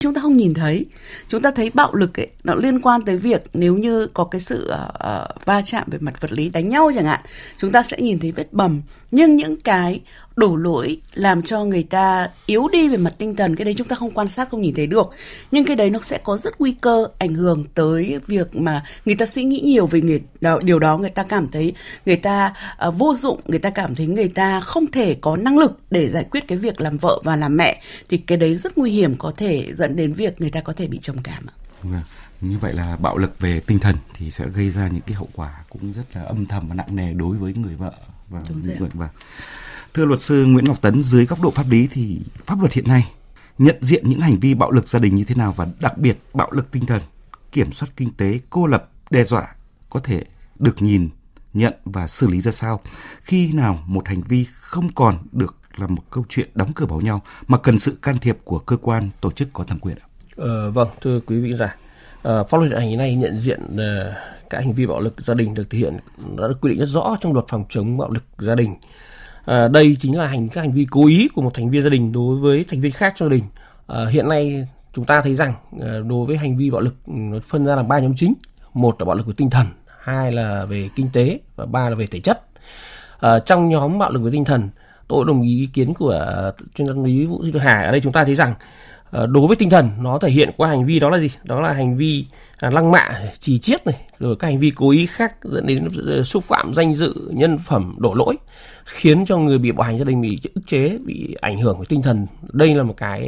chúng ta không nhìn thấy. Chúng ta thấy bạo lực ấy, nó liên quan tới việc nếu như có cái sự va chạm về mặt vật lý, đánh nhau chẳng hạn, chúng ta sẽ nhìn thấy vết bầm. Nhưng những cái đổ lỗi làm cho người ta yếu đi về mặt tinh thần, cái đấy chúng ta không quan sát, không nhìn thấy được. Nhưng cái đấy nó sẽ có rất nguy cơ ảnh hưởng tới việc mà người ta suy nghĩ nhiều về điều đó. Người ta cảm thấy người ta vô dụng, người ta cảm thấy người ta không thể có năng lực để giải quyết cái việc làm vợ và làm mẹ. Thì cái đấy rất nguy hiểm, có thể dẫn đến việc người ta có thể bị trầm cảm. Như vậy là bạo lực về tinh thần thì sẽ gây ra những cái hậu quả cũng rất là âm thầm và nặng nề đối với người vợ và người vợ. Thưa luật sư Nguyễn Ngọc Tấn, dưới góc độ pháp lý thì pháp luật hiện nay nhận diện những hành vi bạo lực gia đình như thế nào, và đặc biệt bạo lực tinh thần, kiểm soát kinh tế, cô lập, đe dọa có thể được nhìn nhận và xử lý ra sao? Khi nào một hành vi không còn được là một câu chuyện đóng cửa bảo nhau mà cần sự can thiệp của cơ quan tổ chức có thẩm quyền ạ? Vâng, thưa quý vị giả, pháp luật hiện nay nhận diện các hành vi bạo lực gia đình được thể hiện đã được quy định rất rõ trong luật phòng chống bạo lực gia đình. Đây chính là các hành vi cố ý của một thành viên gia đình đối với thành viên khác trong gia đình. Hiện nay chúng ta thấy rằng đối với hành vi bạo lực nó phân ra làm 3 nhóm chính. Một là bạo lực về tinh thần, hai là về kinh tế và ba là về thể chất. Trong nhóm bạo lực về tinh thần, tôi đồng ý ý kiến của chuyên gia tâm lý Vũ Thị Hà. Ở đây chúng ta thấy rằng đối với tinh thần nó thể hiện qua hành vi đó là gì? Đó là hành vi lăng mạ, chì chiết này, rồi các hành vi cố ý khác dẫn đến xúc phạm danh dự, nhân phẩm, đổ lỗi, khiến cho người bị bạo hành gia đình bị ức chế, bị ảnh hưởng về tinh thần. Đây là một cái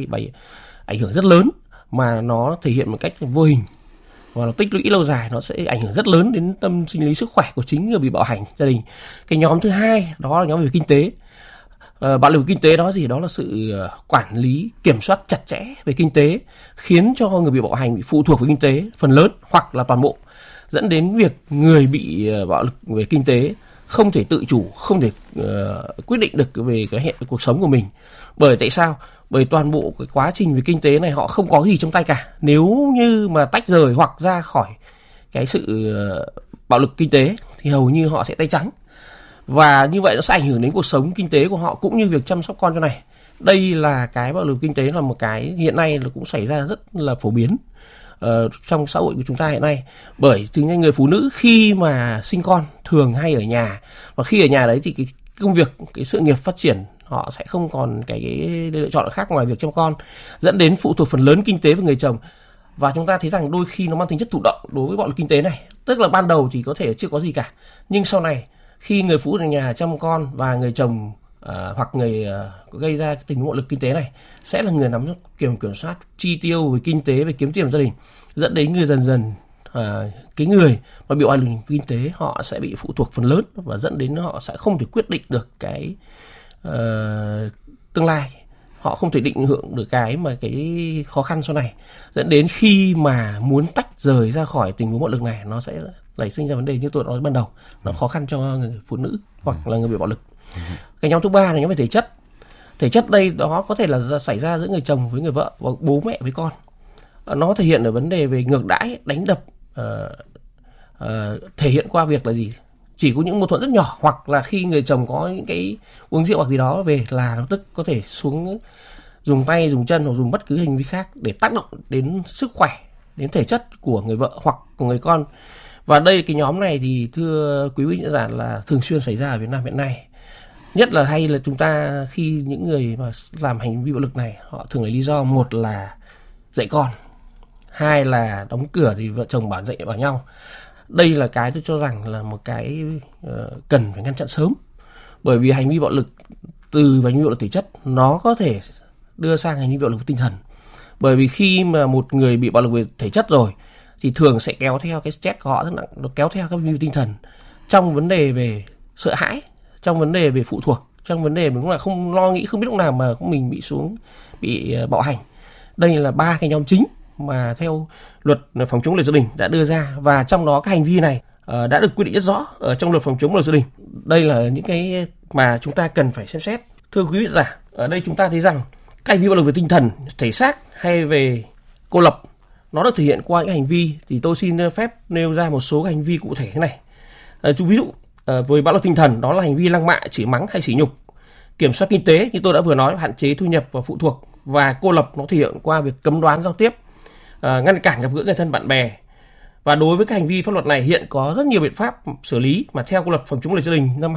ảnh hưởng rất lớn mà nó thể hiện một cách vô hình và nó tích lũy lâu dài, nó sẽ ảnh hưởng rất lớn đến tâm sinh lý sức khỏe của chính người bị bạo hành gia đình. Cái nhóm thứ hai đó là nhóm về kinh tế. Bạo lực kinh tế đó gì? Đó là sự quản lý, kiểm soát chặt chẽ về kinh tế, khiến cho người bị bạo hành bị phụ thuộc vào kinh tế phần lớn hoặc là toàn bộ, dẫn đến việc người bị bạo lực về kinh tế không thể tự chủ, không thể quyết định được về cái cuộc sống của mình. Bởi tại sao? Bởi toàn bộ cái quá trình về kinh tế này họ không có gì trong tay cả. Nếu như mà tách rời hoặc ra khỏi cái sự bạo lực kinh tế thì hầu như họ sẽ tay trắng. Và như vậy nó sẽ ảnh hưởng đến cuộc sống kinh tế của họ cũng như việc chăm sóc con cho này. Đây là cái bạo lực kinh tế là một cái hiện nay là cũng xảy ra rất là phổ biến trong xã hội của chúng ta hiện nay. Bởi thứ nhất, người phụ nữ khi mà sinh con thường hay ở nhà, và khi ở nhà đấy thì cái công việc, cái sự nghiệp phát triển họ sẽ không còn cái lựa chọn khác ngoài việc chăm con, dẫn đến phụ thuộc phần lớn kinh tế vào người chồng. Và chúng ta thấy rằng đôi khi nó mang tính chất thụ động đối với bạo lực kinh tế này. Tức là ban đầu thì có thể chưa có gì cả, nhưng sau này khi người phụ nữ ở nhà chăm con và người chồng hoặc người gây ra tình huống bạo lực kinh tế này sẽ là người nắm kiểm soát chi tiêu về kinh tế, về kiếm tiền của gia đình, dẫn đến người dần dần cái người mà bị bạo lực kinh tế họ sẽ bị phụ thuộc phần lớn và dẫn đến họ sẽ không thể quyết định được cái tương lai, họ không thể định hướng được cái khó khăn sau này, dẫn đến khi mà muốn tách rời ra khỏi tình huống bạo lực này nó sẽ nảy sinh ra vấn đề như tôi đã nói ban đầu, nó khó khăn cho người phụ nữ hoặc là người bị bạo lực. Cái nhóm thứ ba là nhóm về thể chất. Thể chất đây đó có thể là xảy ra giữa người chồng với người vợ và bố mẹ với con. Nó thể hiện ở vấn đề về ngược đãi, đánh đập, thể hiện qua việc là gì? Chỉ có những mâu thuẫn rất nhỏ, hoặc là khi người chồng có những cái uống rượu hoặc gì đó về là lập tức có thể xuống dùng tay, dùng chân hoặc dùng bất cứ hành vi khác để tác động đến sức khỏe, đến thể chất của người vợ hoặc của người con. Và đây cái nhóm này thì thưa quý vị giả là thường xuyên xảy ra ở Việt Nam hiện nay. Nhất là hay là chúng ta khi những người mà làm hành vi bạo lực này họ thường lấy lý do, một là dạy con, hai là đóng cửa thì vợ chồng bảo dạy bảo nhau. Đây là cái tôi cho rằng là một cái cần phải ngăn chặn sớm. Bởi vì hành vi bạo lực từ hành vi bạo lực thể chất nó có thể đưa sang hành vi bạo lực tinh thần. Bởi vì khi mà một người bị bạo lực về thể chất rồi thì thường sẽ kéo theo cái stress của họ rất nặng, nó kéo theo các hành vi tinh thần trong vấn đề về sợ hãi, trong vấn đề về phụ thuộc, trong vấn đề mình cũng là không lo nghĩ, không biết lúc nào mà mình bị bạo hành. Đây là ba cái nhóm chính mà theo luật phòng chống bạo lực gia đình đã đưa ra, và trong đó các hành vi này đã được quy định rất rõ ở trong luật phòng chống bạo lực gia đình. Đây là những cái mà chúng ta cần phải xem xét. Thưa quý vị giả, ở đây chúng ta thấy rằng các hành vi bạo lực về tinh thần, thể xác hay về cô lập nó được thể hiện qua những hành vi, thì tôi xin phép nêu ra một số hành vi cụ thể thế này. Ví dụ với bạo lực tinh thần đó là hành vi lăng mạ, chửi mắng hay sỉ nhục, kiểm soát kinh tế như tôi đã vừa nói, hạn chế thu nhập và phụ thuộc, và cô lập nó thể hiện qua việc cấm đoán giao tiếp, ngăn cản gặp gỡ người thân bạn bè. Và đối với các hành vi pháp luật này hiện có rất nhiều biện pháp xử lý mà theo luật phòng chống bạo lực gia đình năm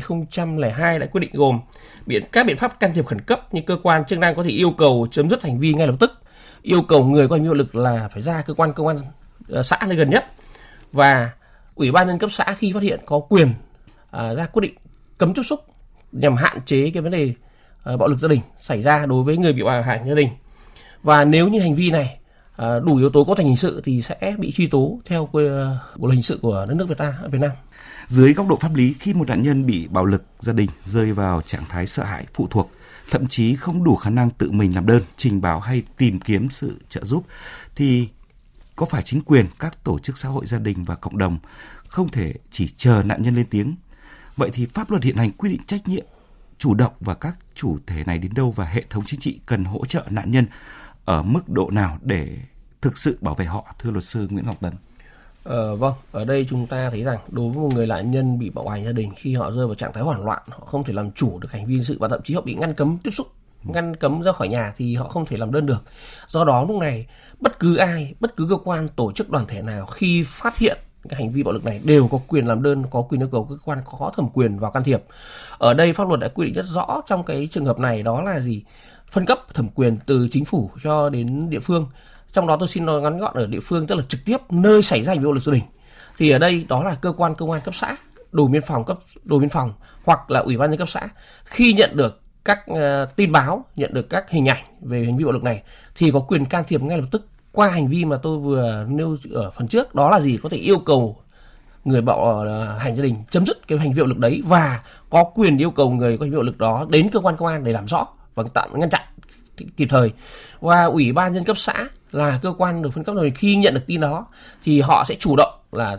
2002 đã quy định, gồm các biện pháp can thiệp khẩn cấp, như cơ quan chức năng có thể yêu cầu chấm dứt hành vi ngay lập tức, yêu cầu người có hành vi bạo lực là phải ra cơ quan công an xã nơi gần nhất, và Ủy ban nhân cấp xã khi phát hiện có quyền ra quyết định cấm tiếp xúc nhằm hạn chế cái vấn đề bạo lực gia đình xảy ra đối với người bị bạo hành gia đình. Và nếu như hành vi này đủ yếu tố cấu thành hình sự thì sẽ bị truy tố theo bộ luật hình sự của đất nước Việt Nam. Dưới góc độ pháp lý, khi một nạn nhân bị bạo lực gia đình rơi vào trạng thái sợ hãi, phụ thuộc, thậm chí không đủ khả năng tự mình làm đơn, trình báo hay tìm kiếm sự trợ giúp, thì có phải chính quyền, các tổ chức xã hội, gia đình và cộng đồng không thể chỉ chờ nạn nhân lên tiếng? Vậy thì pháp luật hiện hành quy định trách nhiệm chủ động và các chủ thể này đến đâu, và hệ thống chính trị cần hỗ trợ nạn nhân ở mức độ nào để thực sự bảo vệ họ, thưa luật sư Nguyễn Ngọc Tấn? Vâng, ở đây chúng ta thấy rằng đối với một người nạn nhân bị bạo hành gia đình, khi họ rơi vào trạng thái hoảng loạn, họ không thể làm chủ được hành vi dân sự và thậm chí họ bị ngăn cấm tiếp xúc, ngăn cấm ra khỏi nhà thì họ không thể làm đơn được. Do đó lúc này bất cứ ai, bất cứ cơ quan, tổ chức, đoàn thể nào khi phát hiện cái hành vi bạo lực này đều có quyền làm đơn, có quyền yêu cầu cơ quan có thẩm quyền vào can thiệp. Ở đây pháp luật đã quy định rất rõ trong cái trường hợp này, đó là gì? Phân cấp thẩm quyền từ chính phủ cho đến địa phương. Trong đó tôi xin nói ngắn gọn ở địa phương, tức là trực tiếp nơi xảy ra hành vi bạo lực gia đình. Thì ở đây đó là cơ quan công an cấp xã, đồn biên phòng hoặc là ủy ban nhân cấp xã. Khi nhận được các tin báo, nhận được các hình ảnh về hành vi bạo lực này thì có quyền can thiệp ngay lập tức qua hành vi mà tôi vừa nêu ở phần trước, đó là gì? Có thể yêu cầu người bạo hành gia đình chấm dứt cái hành vi bạo lực đấy, và có quyền yêu cầu người có hành vi bạo lực đó đến cơ quan công an để làm rõ và ngăn chặn kịp thời. Và ủy ban nhân cấp xã là cơ quan được phân cấp rồi, khi nhận được tin đó thì họ sẽ chủ động là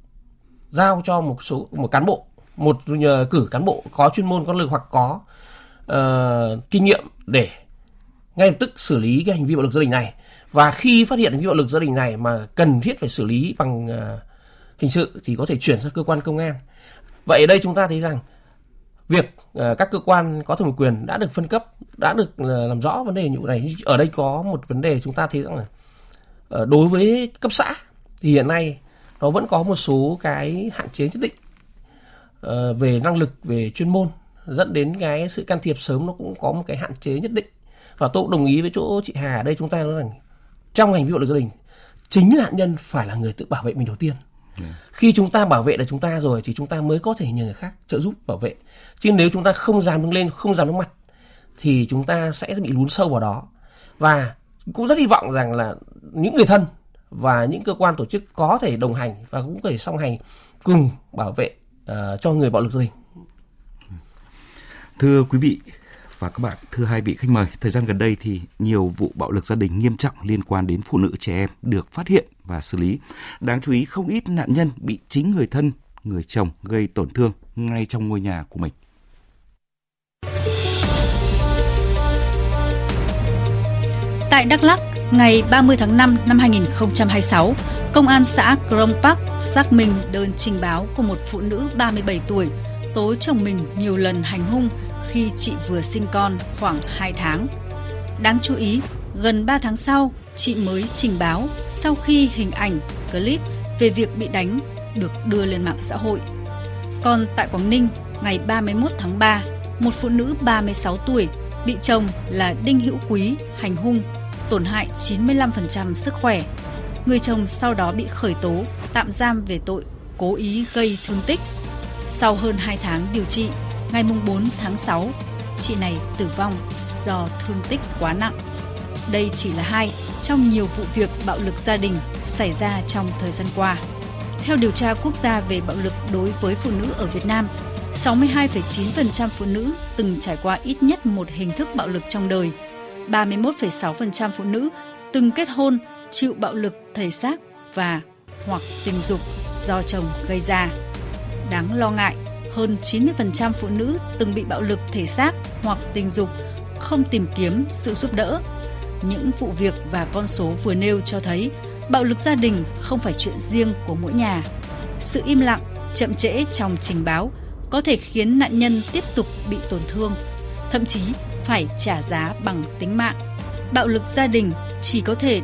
giao cho một cán bộ, cử cán bộ có chuyên môn, có lực hoặc có kinh nghiệm để ngay lập tức xử lý cái hành vi bạo lực gia đình này. Và khi phát hiện hành vi bạo lực gia đình này mà cần thiết phải xử lý bằng hình sự thì có thể chuyển sang cơ quan công an. Vậy ở đây chúng ta thấy rằng việc các cơ quan có thẩm quyền đã được phân cấp, đã được làm rõ vấn đề như này. Ở đây có một vấn đề chúng ta thấy rằng là đối với cấp xã thì hiện nay nó vẫn có một số cái hạn chế nhất định về năng lực, về chuyên môn, dẫn đến cái sự can thiệp sớm nó cũng có một cái hạn chế nhất định. Và tôi cũng đồng ý với chỗ chị Hà ở đây, chúng ta nói rằng trong hành vi bạo lực gia đình chính nạn nhân phải là người tự bảo vệ mình đầu tiên. Khi chúng ta bảo vệ được chúng ta rồi thì chúng ta mới có thể nhờ người khác trợ giúp bảo vệ. Chứ nếu chúng ta không dám đứng lên, không dám đứng mặt thì chúng ta sẽ bị lún sâu vào đó. Và cũng rất hy vọng rằng là những người thân và những cơ quan tổ chức có thể đồng hành và cũng có thể song hành cùng bảo vệ cho người bạo lực gia đình. Thưa quý vị và các bạn, thưa hai vị khách mời, thời gian gần đây thì nhiều vụ bạo lực gia đình nghiêm trọng liên quan đến phụ nữ, trẻ em được phát hiện và xử lý. Đáng chú ý, không ít nạn nhân bị chính người thân, người chồng gây tổn thương ngay trong ngôi nhà của mình. Tại Đắk Lắk, ngày 30 tháng 5 năm 2026, Công an xã Krông Park xác minh đơn trình báo của một phụ nữ 37 tuổi tố chồng mình nhiều lần hành hung khi chị vừa sinh con khoảng 2 tháng. Đáng chú ý, gần 3 tháng sau, chị mới trình báo sau khi hình ảnh, clip về việc bị đánh được đưa lên mạng xã hội. Còn tại Quảng Ninh, ngày 31 tháng 3, một phụ nữ 36 tuổi bị chồng là Đinh Hữu Quý hành hung, tổn hại 95% sức khỏe. Người chồng sau đó bị khởi tố, tạm giam về tội cố ý gây thương tích. Sau hơn 2 tháng điều trị, ngày 4 tháng 6, chị này tử vong do thương tích quá nặng. Đây chỉ là hai trong nhiều vụ việc bạo lực gia đình xảy ra trong thời gian qua. Theo điều tra quốc gia về bạo lực đối với phụ nữ ở Việt Nam, 62,9% phụ nữ từng trải qua ít nhất một hình thức bạo lực trong đời. 31,6% phụ nữ từng kết hôn chịu bạo lực thể xác và hoặc tình dục do chồng gây ra. Đáng lo ngại, hơn 90% phụ nữ từng bị bạo lực thể xác hoặc tình dục không tìm kiếm sự giúp đỡ. Những vụ việc và con số vừa nêu cho thấy bạo lực gia đình không phải chuyện riêng của mỗi nhà. Sự im lặng, chậm trễ trong trình báo có thể khiến nạn nhân tiếp tục bị tổn thương, thậm chí phải trả giá bằng tính mạng. bạo lực gia đình chỉ có thể